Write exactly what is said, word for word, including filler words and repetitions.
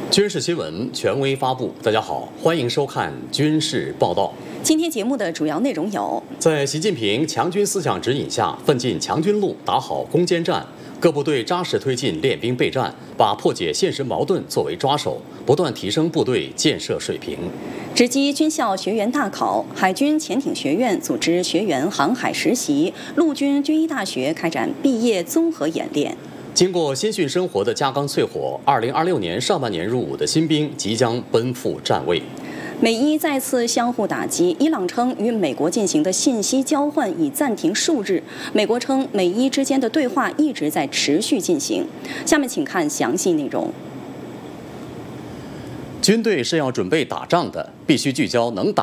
军事新闻权威发布。大家好，欢迎收看军事报道。 今天节目的主要内容有： 在习近平强军思想指引下，奋进强军路，打好攻坚战。各部队扎实推进练兵备战，把破解现实矛盾作为抓手，不断提升部队建设水平。 直击军校学员大考，海军潜艇学院组织学员航海实习，陆军军医大学开展毕业综合演练。 经过新训生活的加钢淬火，二零二六年上半年入伍的新兵即将奔赴站位。 美伊再次相互打击，伊朗称与美国进行的信息交换已暂停数日，美国称美伊之间的对话一直在持续进行。下面请看详细内容。 军队是要准备打仗的，必须聚焦能打